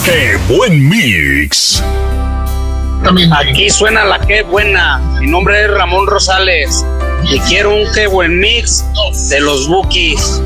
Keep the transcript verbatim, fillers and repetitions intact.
¡Qué buen mix! Aquí suena la Qué Buena. Mi nombre es Ramón Rosales y quiero un Qué Buen Mix de los Bukis.